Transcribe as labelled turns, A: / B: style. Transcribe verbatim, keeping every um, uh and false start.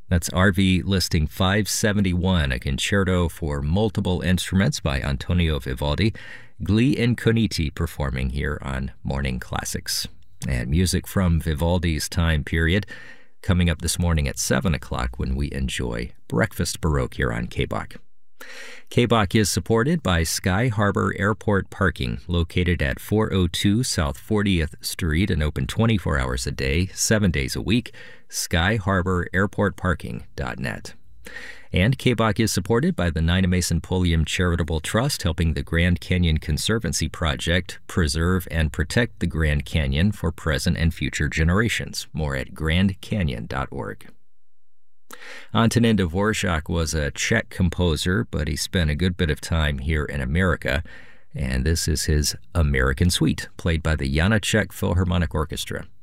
A: That's R V listing five seventy-one, a concerto for multiple instruments by Antonio Vivaldi. Gli Incogniti performing here on Morning Classics. And music from Vivaldi's time period coming up this morning at seven o'clock when we enjoy Breakfast Baroque here on K B O C. K B O C is supported by Sky Harbor Airport Parking, located at four oh two South fortieth Street and open twenty-four hours a day, seven days a week, sky harbor airport parking dot net. And K B O C is supported by the Nina-Mason Pulliam Charitable Trust, helping the Grand Canyon Conservancy Project preserve and protect the Grand Canyon for present and future generations. More at grand canyon dot org. Antonin Dvorak was a Czech composer, but he spent a good bit of time here in America, and this is his American Suite, played by the Janáček Philharmonic Orchestra.